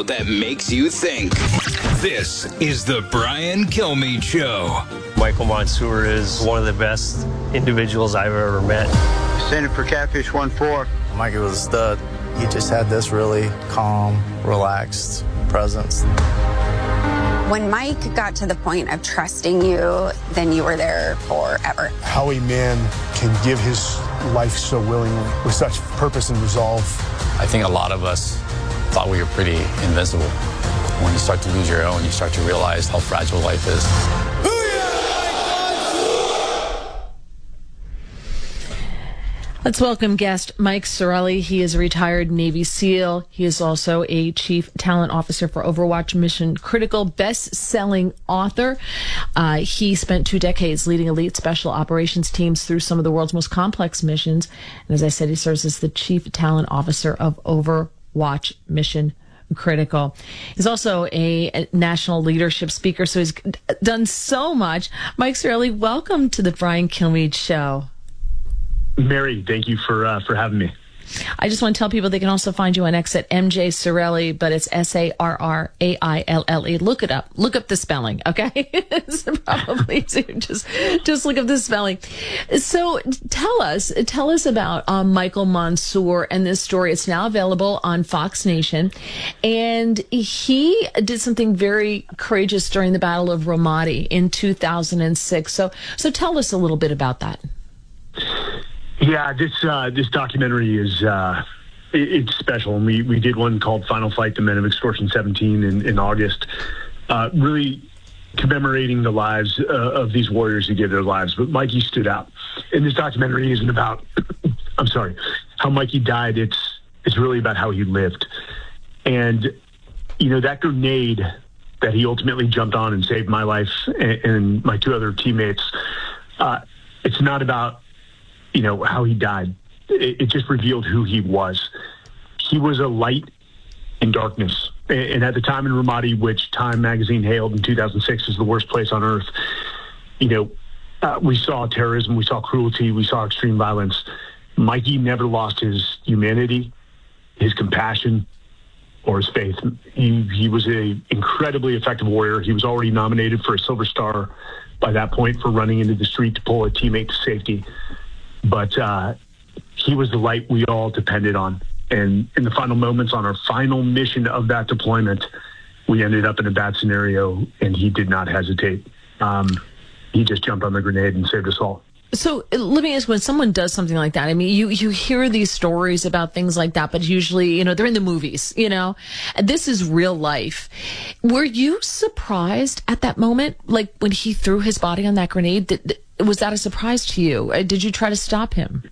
show that makes you think. This is the Brian Kilmeade Show. Michael Monsoor is one of the best individuals I've ever met. Standing for Catfish 1-4. Mikey was a stud. He just had this really calm, relaxed presence. When Mike got to the point of trusting you, then you were there forever. How a man can give his life so willingly, with such purpose and resolve. I think a lot of us thought we were pretty invincible. When you start to lose your own, you start to realize how fragile life is. Let's welcome guest Mike Sarraille. He is a retired Navy SEAL. He is also a Chief Talent Officer for Overwatch Mission Critical, best-selling author. He spent 2 decades leading elite special operations teams through some of the world's most complex missions. And as I said, he serves as the Chief Talent Officer of Overwatch Mission Critical. He's also a national leadership speaker, so he's done so much. Mike Sarraille, welcome to the Brian Kilmeade Show. Mary, thank you for having me. I just want to tell people they can also find you on X at MJ Sarraille, but it's Sarraille. Look it up. Look up the spelling, okay? It's probably just look up the spelling. So tell us about Michael Monsoor and this story. It's now available on Fox Nation, and he did something very courageous during the Battle of Ramadi in 2006. So tell us a little bit about that. Yeah, this documentary is it's special, and we did one called Final Fight: The Men of Extortion 17 in August, really commemorating the lives of these warriors who gave their lives. But Mikey stood out, and this documentary isn't about how Mikey died. It's really about how he lived, and that grenade that he ultimately jumped on and saved my life and my 2 other teammates. It's not about how he died. It just revealed who he was. He was a light in darkness. And at the time in Ramadi, which Time magazine hailed in 2006 as the worst place on earth, we saw terrorism, we saw cruelty, we saw extreme violence. Mikey never lost his humanity, his compassion, or his faith. He was an incredibly effective warrior. He was already nominated for a Silver Star by that point for running into the street to pull a teammate to safety. But he was the light we all depended on. And in the final moments on our final mission of that deployment, we ended up in a bad scenario, and he did not hesitate. He just jumped on the grenade and saved us all. So let me ask, when someone does something like that, I mean, you hear these stories about things like that, but usually, they're in the movies, and this is real life. Were you surprised at that moment? Like when he threw his body on that grenade, was that a surprise to you? Did you try to stop him?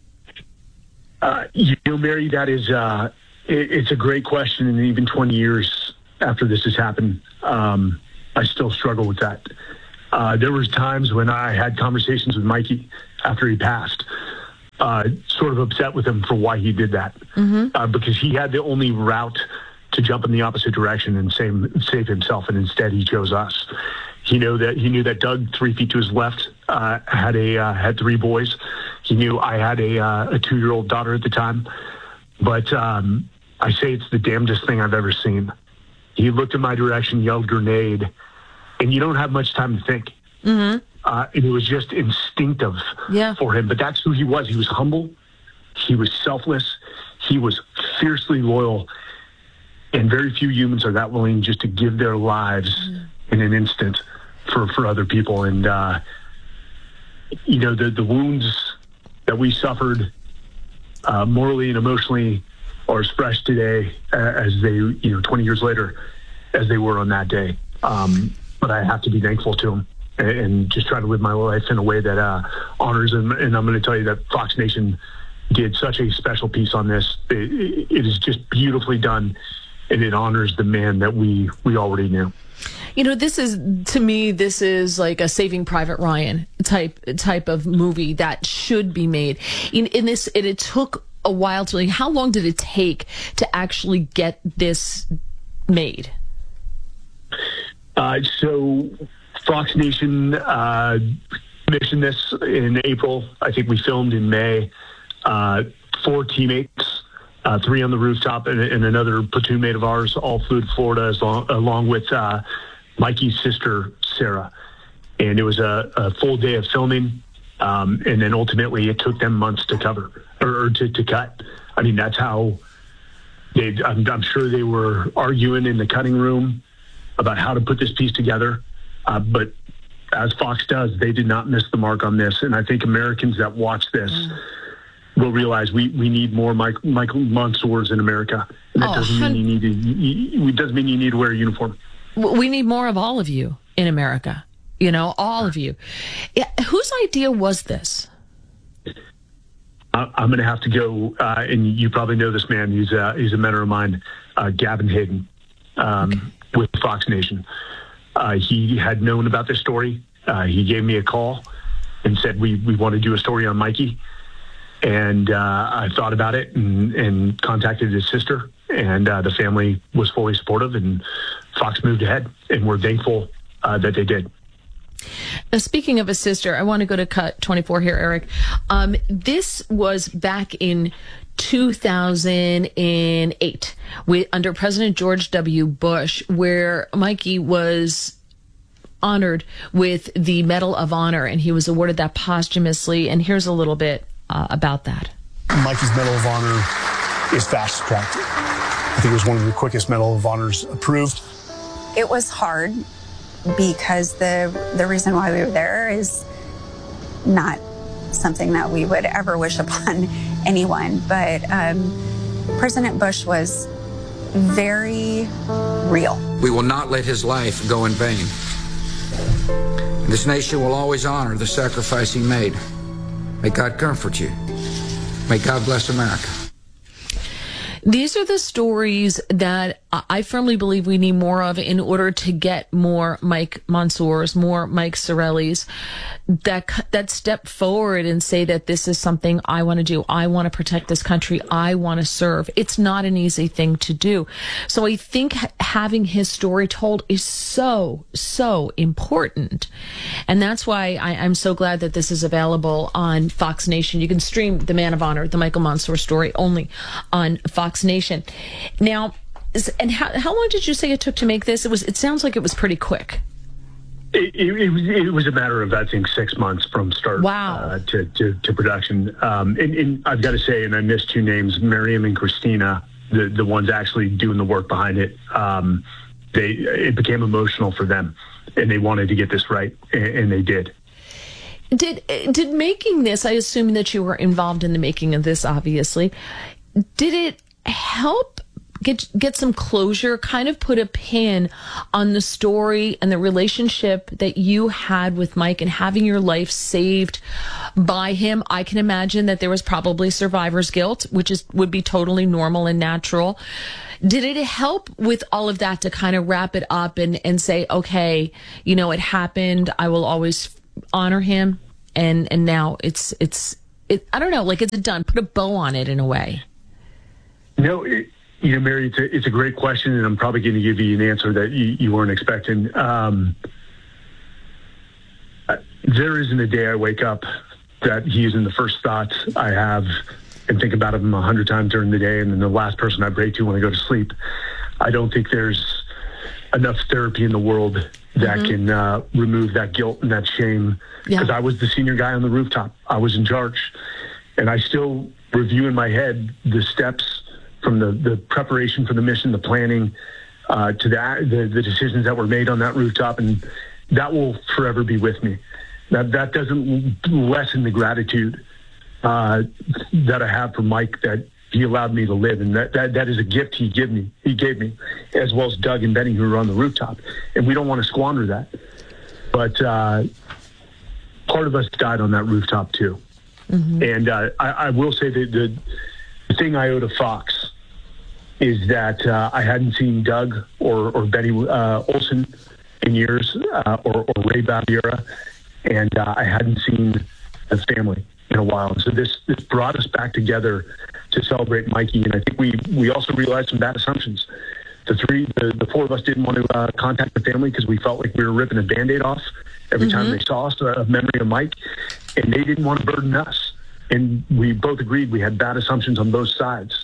Mary, that is, it's a great question. And even 20 years after this has happened, I still struggle with that. There was times when I had conversations with Mikey after he passed, sort of upset with him for why he did that, because he had the only route to jump in the opposite direction and save himself, and instead he chose us. He knew that Doug, 3 feet to his left, had 3 boys. He knew I had a 2-year-old daughter at the time, but I say it's the damnedest thing I've ever seen. He looked in my direction, yelled grenade, and you don't have much time to think. And it was just instinctive for him. But that's who he was. He was humble. He was selfless. He was fiercely loyal. And very few humans are that willing just to give their lives in an instant for other people. And, the wounds that we suffered morally and emotionally are as fresh today as they, 20 years later, as they were on that day. But I have to be thankful to him and just try to live my life in a way that honors him. And I'm going to tell you that Fox Nation did such a special piece on this. It is just beautifully done, and it honors the man that we already knew. This is like a Saving Private Ryan type of movie that should be made. It took a while to, how long did it take to actually get this made? So Fox Nation commissioned this in April. I think we filmed in May. 4 teammates 3 on the rooftop, and another platoon mate of ours all flew to Florida along with Mikey's sister, Sarah. And it was a full day of filming, and then ultimately it took them months to cover, or to cut. I mean, that's how I'm sure they were arguing in the cutting room about how to put this piece together. But as Fox does, they did not miss the mark on this. And I think Americans that watch this will realize we need more Michael Monsoors in America. And that doesn't mean you need to wear a uniform. We need more of all of you in America. You know, all of you. Yeah, whose idea was this? I'm going to have to go, and you probably know this man. He's a mentor of mine, Gavin Hayden, with Fox Nation. He had known about this story. He gave me a call and said, we want to do a story on Mikey. And I thought about it and contacted his sister, and the family was fully supportive, and Fox moved ahead, and we're thankful that they did. Now, speaking of a sister, I want to go to cut 24 here, Eric. This was back in 2008 under President George W. Bush, where Mikey was honored with the Medal of Honor, and he was awarded that posthumously. And here's a little bit about that. Mikey's Medal of Honor is fast tracked. I think it was one of the quickest Medal of Honors approved. It was hard because the reason why we were there is not something that we would ever wish upon anyone. But President Bush was very real. We will not let his life go in vain. This nation will always honor the sacrifice he made. May God comfort you. May God bless America. These are the stories that I firmly believe we need more of in order to get more Mike Monsoors, more Mike Sarraillis that step forward and say that this is something I want to do. I want to protect this country. I want to serve. It's not an easy thing to do. So I think having his story told is so, so important. And that's why I'm so glad that this is available on Fox Nation. You can stream The Man of Honor, the Michael Monsoor story, only on Fox Nation. Now, and how long did you say it took to make this? It sounds like it was pretty quick. It was a matter of, I think, 6 months from start to production. And I've got to say, and I missed 2 names, Miriam and Christina, the ones actually doing the work behind it. It became emotional for them, and they wanted to get this right, and they did. Did making this, I assume that you were involved in the making of this, obviously, did it help get some closure, kind of put a pin on the story and the relationship that you had with Mike and having your life saved by him? I can imagine that there was probably survivor's guilt, which would be totally normal and natural. Did it help with all of that to kind of wrap it up and say, okay, you know, it happened. I will always honor him. And now it's I don't know, like it's done. Put a bow on it in a way. No, you know, Mary, it's a great question, and I'm probably going to give you an answer that you weren't expecting. There isn't a day I wake up that he isn't the first thought I have and think about him 100 times during the day, and then the last person I pray to when I go to sleep. I don't think there's enough therapy in the world that can remove that guilt and that shame, because I was the senior guy on the rooftop. I was in charge, and I still review in my head the steps from the preparation for the mission, the planning, to the decisions that were made on that rooftop, and that will forever be with me. That doesn't lessen the gratitude that I have for Mike, that he allowed me to live, and that is a gift he gave me, as well as Doug and Benny, who were on the rooftop, and we don't want to squander that. But part of us died on that rooftop too, and I will say that the thing I owe to Fox is that I hadn't seen Doug or Benny Olson in years, or Ray Baviera, and I hadn't seen the family in a while. And so this brought us back together to celebrate Mikey, and I think we also realized some bad assumptions. The 4 of us didn't want to contact the family because we felt like we were ripping a Band-Aid off every time they saw us, a memory of Mike, and they didn't want to burden us. And we both agreed we had bad assumptions on both sides.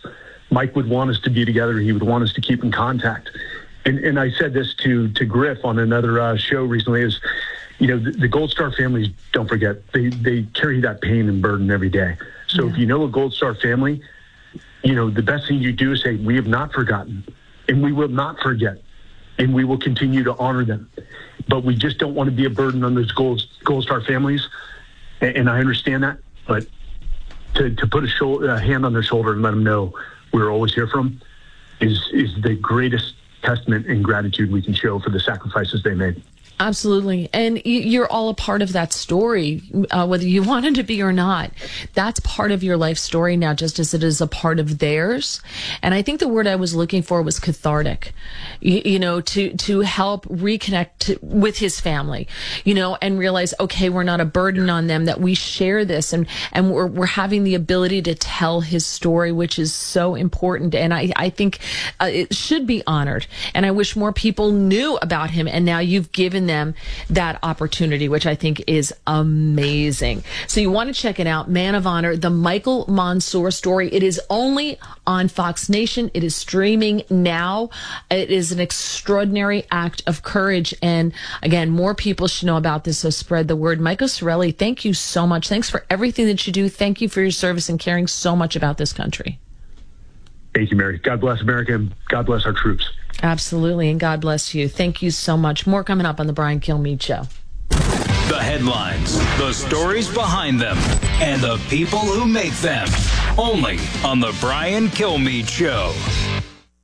Mike would want us to be together. He would want us to keep in contact. And I said this to Griff on another show recently is, the Gold Star families, don't forget, they carry that pain and burden every day. So if you know a Gold Star family, the best thing you do is say, we have not forgotten, and we will not forget, and we will continue to honor them. But we just don't want to be a burden on those Gold Star families, and I understand that. But to put a hand on their shoulder and let them know we're always here for them is the greatest testament and gratitude we can show for the sacrifices they made. Absolutely. And you're all a part of that story, whether you wanted to be or not. That's part of your life story now, just as it is a part of theirs. And I think the word I was looking for was cathartic, to help reconnect with his family, and realize, okay, we're not a burden on them, that we share this and we're having the ability to tell his story, which is so important. And I think it should be honored. And I wish more people knew about him. And now you've given them that opportunity, which I think is amazing. So you want to check it out, Man of Honor, the Michael Monsoor story. It is only on Fox Nation. It is streaming now. It is an extraordinary act of courage. And again, more people should know about this, so spread the word. Michael Sarraille, thank you so much. Thanks for everything that you do. Thank you for your service and caring so much about this country. Thank you, Mary. God bless America, and God bless our troops. Absolutely, and God bless you. Thank you so much. More coming up on the Brian Kilmeade Show. The headlines, the stories behind them, and the people who make them. Only on the Brian Kilmeade Show.